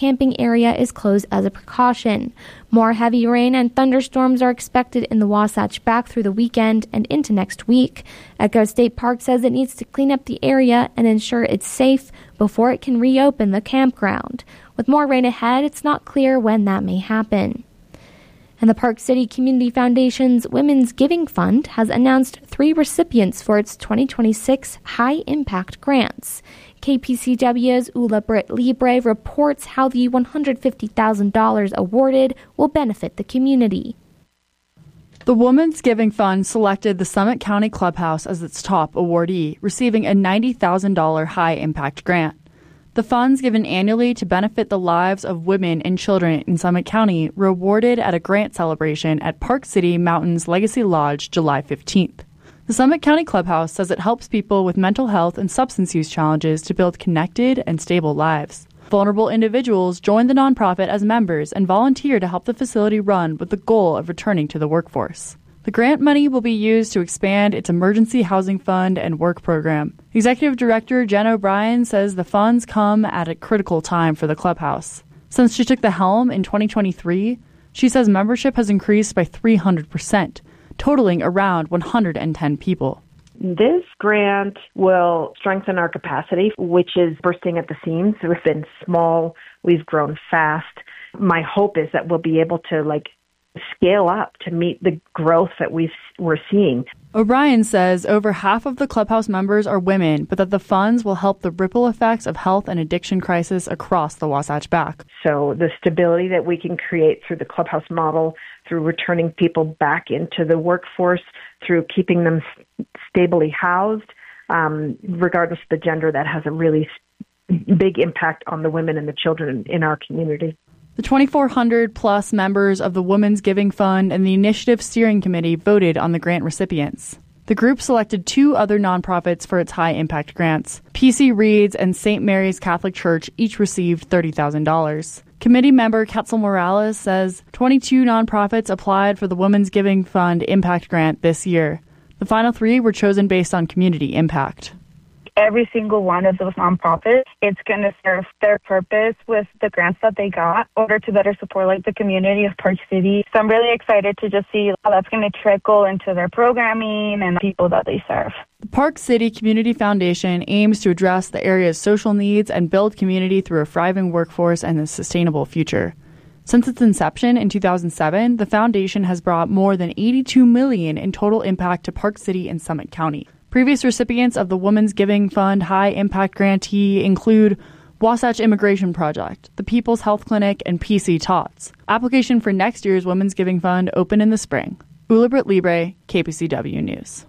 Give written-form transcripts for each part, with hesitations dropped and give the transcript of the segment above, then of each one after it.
camping area is closed as a precaution. More heavy rain and thunderstorms are expected in the Wasatch back through the weekend and into next week. Echo State Park says it needs to clean up the area and ensure it's safe before it can reopen the campground. With more rain ahead, it's not clear when that may happen. And the Park City Community Foundation's Women's Giving Fund has announced 3 recipients for its 2026 High Impact Grants. KPCW's Ula Britt Libre reports how the $150,000 awarded will benefit the community. The Women's Giving Fund selected the Summit County Clubhouse as its top awardee, receiving a $90,000 High Impact Grant. The funds given annually to benefit the lives of women and children in Summit County were awarded at a grant celebration at Park City Mountains Legacy Lodge July 15th. The Summit County Clubhouse says it helps people with mental health and substance use challenges to build connected and stable lives. Vulnerable individuals join the nonprofit as members and volunteer to help the facility run with the goal of returning to the workforce. The grant money will be used to expand its emergency housing fund and work program. Executive Director Jen O'Brien says the funds come at a critical time for the clubhouse. Since she took the helm in 2023, she says membership has increased by 300%, totaling around 110 people. This grant will strengthen our capacity, which is bursting at the seams. We've been small, we've grown fast. My hope is that we'll be able to scale up to meet the growth that we're seeing. O'Brien says over half of the clubhouse members are women, but that the funds will help the ripple effects of health and addiction crisis across the Wasatch Back. So the stability that we can create through the clubhouse model, through returning people back into the workforce, through keeping them stably housed, regardless of the gender, that has a really big impact on the women and the children in our community. The 2,400 plus members of the Women's Giving Fund and the Initiative Steering Committee voted on the grant recipients. The group selected 2 other nonprofits for its high impact grants. PC Reads and St. Mary's Catholic Church each received $30,000. Committee member Quetzal Morales says 22 nonprofits applied for the Women's Giving Fund Impact Grant this year. The final 3 were chosen based on community impact. Every single one of those nonprofits, it's going to serve their purpose with the grants that they got in order to better support the community of Park City. So I'm really excited to just see how that's going to trickle into their programming and the people that they serve. The Park City Community Foundation aims to address the area's social needs and build community through a thriving workforce and a sustainable future. Since its inception in 2007, the foundation has brought more than $82 million in total impact to Park City and Summit County. Previous recipients of the Women's Giving Fund High Impact Grantee include Wasatch Immigration Project, the People's Health Clinic, and PC Tots. Application for next year's Women's Giving Fund open in the spring. Ula Britt Libre, KPCW News.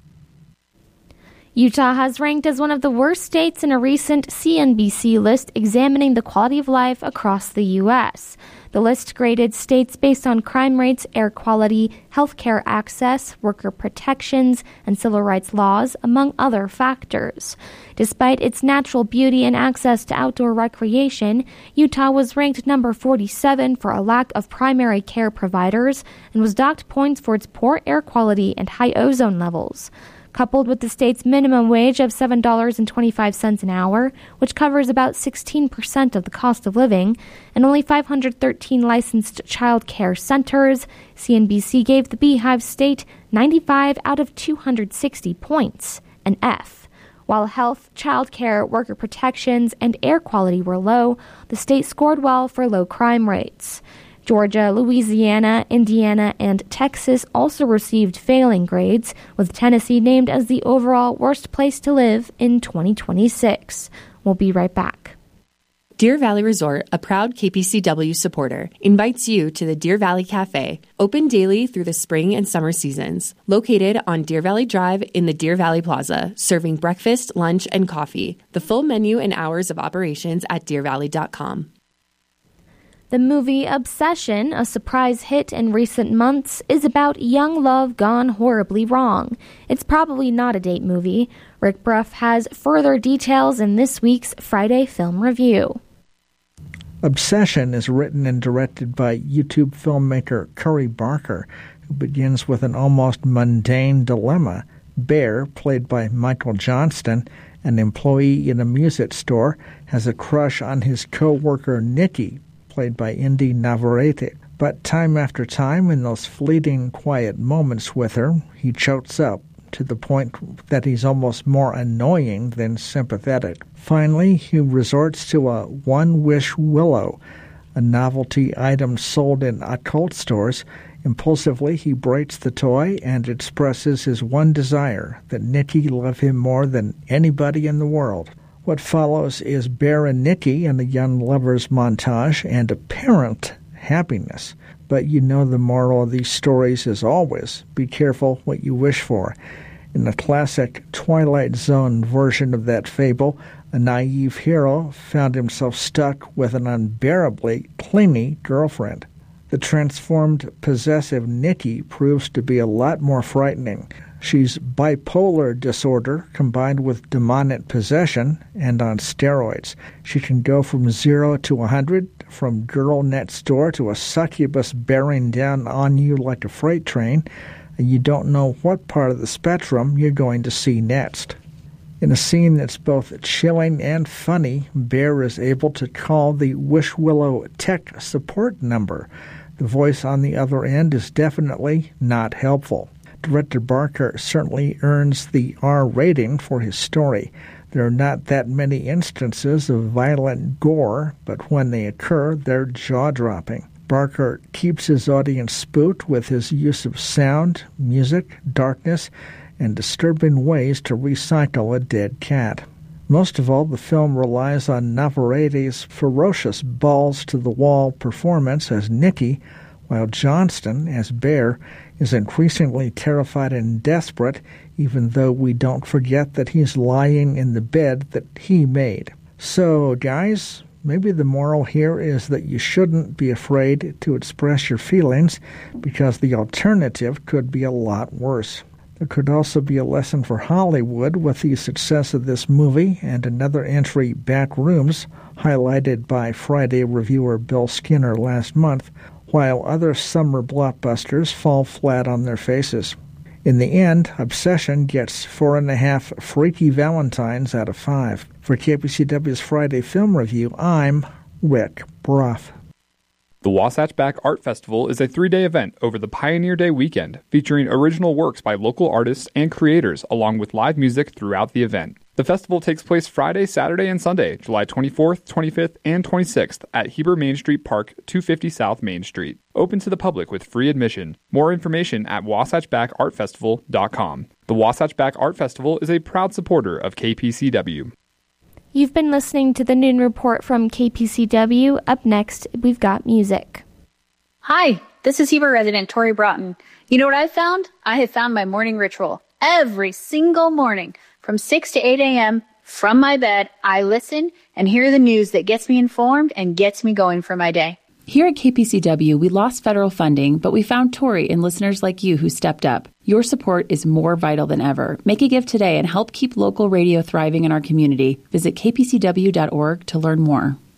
Utah has ranked as one of the worst states in a recent CNBC list examining the quality of life across the U.S. The list graded states based on crime rates, air quality, healthcare access, worker protections, and civil rights laws, among other factors. Despite its natural beauty and access to outdoor recreation, Utah was ranked number 47 for a lack of primary care providers and was docked points for its poor air quality and high ozone levels. Coupled with the state's minimum wage of $7.25 an hour, which covers about 16% of the cost of living, and only 513 licensed child care centers, CNBC gave the Beehive State 95 out of 260 points, an F. While health, child care, worker protections, and air quality were low, the state scored well for low crime rates. Georgia, Louisiana, Indiana, and Texas also received failing grades, with Tennessee named as the overall worst place to live in 2026. We'll be right back. Deer Valley Resort, a proud KPCW supporter, invites you to the Deer Valley Cafe, open daily through the spring and summer seasons. Located on Deer Valley Drive in the Deer Valley Plaza, serving breakfast, lunch, and coffee. The full menu and hours of operations at deervalley.com. The movie Obsession, a surprise hit in recent months, is about young love gone horribly wrong. It's probably not a date movie. Rick Bruff has further details in this week's Friday Film Review. Obsession is written and directed by YouTube filmmaker Curry Barker, who begins with an almost mundane dilemma. Bear, played by Michael Johnston, An employee in a music store has a crush on his co-worker Nikki, played by Indy Navarrete. But time after time, in those fleeting, quiet moments with her, he chokes up to the point that he's almost more annoying than sympathetic. Finally, he resorts to a one-wish willow, a novelty item sold in occult stores. Impulsively, he breaks the toy and expresses his one desire, that Nikki love him more than anybody in the world. What follows is Bear and Nikki in a young lover's montage and apparent happiness. But you know the moral of these stories is always, be careful what you wish for. In the classic Twilight Zone version of that fable, a naive hero found himself stuck with an unbearably clingy girlfriend. The transformed, possessive Nikki proves to be a lot more frightening. She's bipolar disorder combined with demonic possession and on steroids. She can go from 0 to 100, from girl next door to a succubus bearing down on you like a freight train, and you don't know what part of the spectrum you're going to see next. In a scene that's both chilling and funny, Bear is able to call the Wish Willow tech support number. The voice on the other end is definitely not helpful. Director Barker certainly earns the R rating for his story. There are not that many instances of violent gore, but when they occur, they're jaw-dropping. Barker keeps his audience spooked with his use of sound, music, darkness, and disturbing ways to recycle a dead cat. Most of all, the film relies on Navarrete's ferocious balls-to-the-wall performance as Nikki, while Johnston, as Bear, is increasingly terrified and desperate, even though we don't forget that he's lying in the bed that he made. So, guys, maybe the moral here is that you shouldn't be afraid to express your feelings, because the alternative could be a lot worse. There could also be a lesson for Hollywood with the success of this movie and another entry, Backrooms, highlighted by Friday reviewer Bill Skinner last month, while other summer blockbusters fall flat on their faces. In the end, Obsession gets 4.5 freaky Valentines out of 5. For KPCW's Friday Film Review, I'm Rick Brough. The Wasatch Back Art Festival is a 3-day event over the Pioneer Day weekend, featuring original works by local artists and creators, along with live music throughout the event. The festival takes place Friday, Saturday, and Sunday, July 24th, 25th, and 26th at Heber Main Street Park, 250 South Main Street. Open to the public with free admission. More information at WasatchBackArtFestival.com. The Wasatch Back Art Festival is a proud supporter of KPCW. You've been listening to the Noon Report from KPCW. Up next, we've got music. Hi, this is Heber resident Tori Broughton. You know what I've found? I have found my morning ritual. Every single morning, from 6 to 8 a.m., from my bed, I listen and hear the news that gets me informed and gets me going for my day. Here at KPCW, we lost federal funding, but we found Tori and listeners like you who stepped up. Your support is more vital than ever. Make a gift today and help keep local radio thriving in our community. Visit kpcw.org to learn more.